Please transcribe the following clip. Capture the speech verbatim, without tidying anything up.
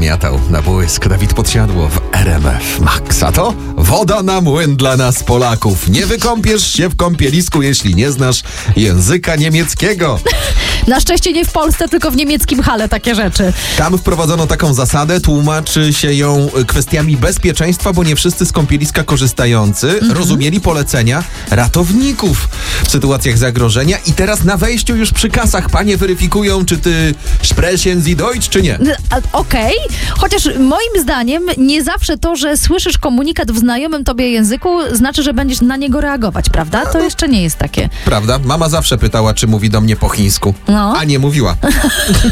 zagniatał na błysk Dawid Podsiadło w R M F Max. A to woda na młyn dla nas Polaków. Nie wykąpiesz się w kąpielisku, jeśli nie znasz języka niemieckiego. Na szczęście nie w Polsce, tylko w niemieckim Hale takie rzeczy. Tam wprowadzono taką zasadę, tłumaczy się ją kwestiami bezpieczeństwa, bo nie wszyscy z kąpieliska korzystający mhm. rozumieli polecenia ratowników w sytuacjach zagrożenia i teraz na wejściu już przy kasach panie weryfikują, czy ty sprechen Sie Deutsch, czy nie. Okej, okay. Chociaż moim zdaniem nie zawsze to, że słyszysz komunikat w znajomym tobie języku, znaczy, że będziesz na niego reagować, prawda? To jeszcze nie jest takie. Prawda? Mama zawsze pytała, czy mówi do mnie po chińsku, no. a nie mówiła.